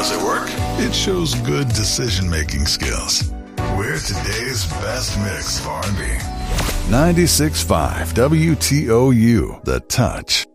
Does it work? It shows good decision-making skills. We're today's best mix of R&B. 96.5 WTOU, The Touch.